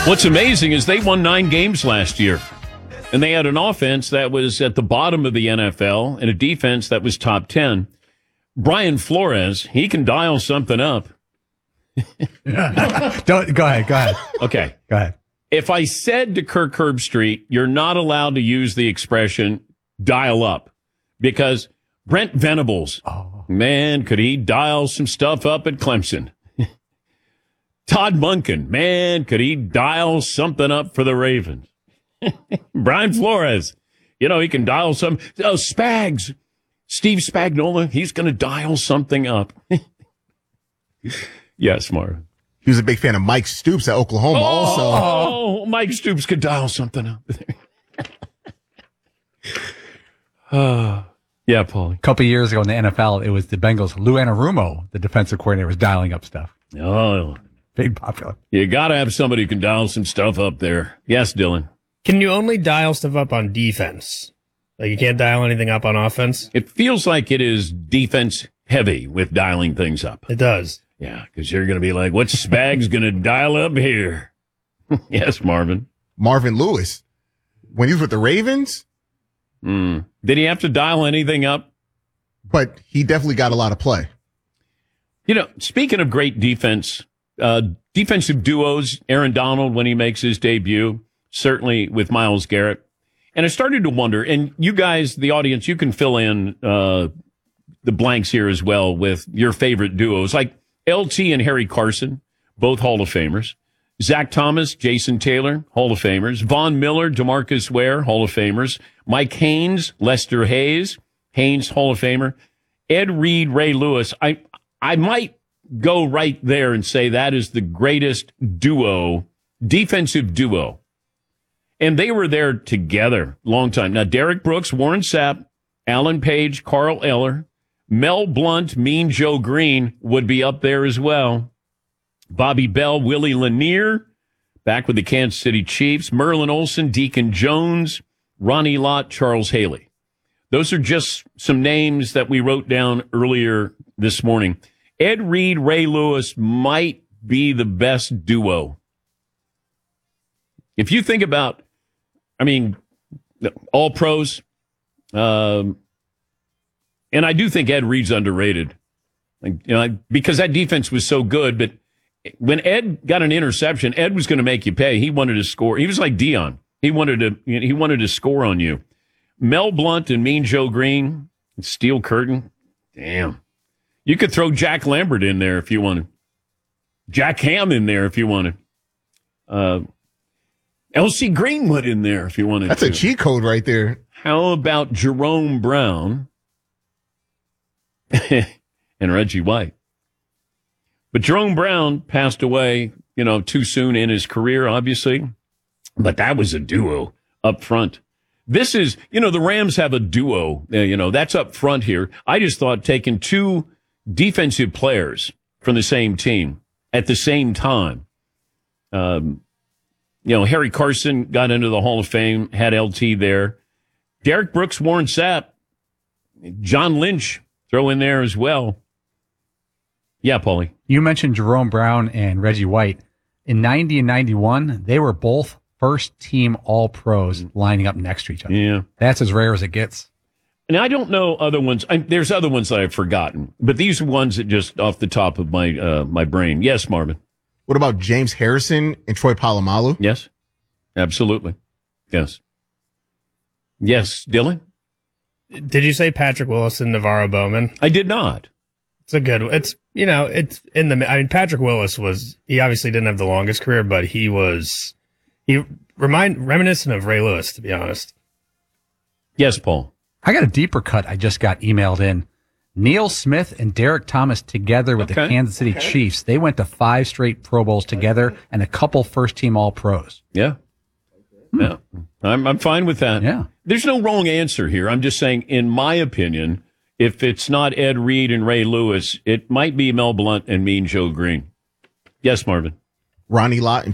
What's amazing is they won 9 games last year, and they had an offense that was at the bottom of the NFL and a defense that was top 10. Brian Flores, he can dial something up. Go ahead. Okay. Go ahead. If I said to Kirk Herbstreit, you're not allowed to use the expression dial up, because Brent Venables, man, could he dial some stuff up at Clemson. Todd Monken, man, could he dial something up for the Ravens. Brian Flores, he can dial some. Oh, Spags, Steve Spagnuolo, he's going to dial something up. Yes, Marv. He was a big fan of Mike Stoops at Oklahoma also. Oh, Mike Stoops could dial something up. Yeah, Paulie. A couple of years ago in the NFL, it was the Bengals. Lou Anarumo, the defensive coordinator, was dialing up stuff. Oh, big popular. You got to have somebody who can dial some stuff up there. Yes, Dylan. Can you only dial stuff up on defense? Like you can't dial anything up on offense? It feels like it is defense heavy with dialing things up. It does. Yeah, because you're going to be like, what's Spags going to dial up here? Yes, Marvin. Marvin Lewis. When he was with the Ravens. Did he have to dial anything up? But he definitely got a lot of play. Speaking of great defense, defensive duos, Aaron Donald, when he makes his debut, certainly with Myles Garrett. And I started to wonder, and you guys, the audience, you can fill in the blanks here as well with your favorite duos, like LT and Harry Carson, both Hall of Famers. Zach Thomas, Jason Taylor, Hall of Famers. Von Miller, DeMarcus Ware, Hall of Famers. Mike Haynes, Lester Hayes, Haynes, Hall of Famer. Ed Reed, Ray Lewis. I might go right there and say that is the greatest duo, defensive duo. And they were there together long time. Now, Derek Brooks, Warren Sapp, Alan Page, Carl Eller, Mel Blount, Mean Joe Green would be up there as well. Bobby Bell, Willie Lanier, back with the Kansas City Chiefs. Merlin Olsen, Deacon Jones, Ronnie Lott, Charles Haley. Those are just some names that we wrote down earlier this morning. Ed Reed, Ray Lewis might be the best duo. If you think about, all pros, and I do think Ed Reed's underrated, because that defense was so good. But when Ed got an interception, Ed was going to make you pay. He wanted to score. He was like Dion. He wanted to score on you. Mel Blount and Mean Joe Green, Steel Curtain. Damn. You could throw Jack Lambert in there if you wanted. Jack Ham in there if you wanted. L.C. Greenwood in there if you wanted. That's a cheat code right there. How about Jerome Brown and Reggie White? But Jerome Brown passed away, too soon in his career, obviously. But that was a duo up front. This is, the Rams have a duo, that's up front here. I just thought taking 2 defensive players from the same team at the same time. Harry Carson got into the Hall of Fame, had LT there. Derek Brooks, Warren Sapp, John Lynch, throw in there as well. Yeah, Paulie. You mentioned Jerome Brown and Reggie White. In 90 and 91, they were both first-team All-Pros lining up next to each other. Yeah. That's as rare as it gets. And I don't know other ones. There's other ones that I've forgotten, but these are ones that just off the top of my brain. Yes, Marvin. What about James Harrison and Troy Polamalu? Yes, absolutely. Yes. Yes, Dylan? Did you say Patrick Willis and Navarro Bowman? I did not. It's a good one. It's in the, Patrick Willis he obviously didn't have the longest career, but he reminiscent of Ray Lewis, to be honest. Yes, Paul. I got a deeper cut I just got emailed in. Neil Smith and Derek Thomas together with the Kansas City Chiefs. They went to 5 straight Pro Bowls together and a couple first-team All-Pros. Yeah. Yeah. I'm fine with that. Yeah. There's no wrong answer here. I'm just saying, in my opinion, if it's not Ed Reed and Ray Lewis, it might be Mel Blount and Mean Joe Green. Yes, Marvin. Ronnie Lott and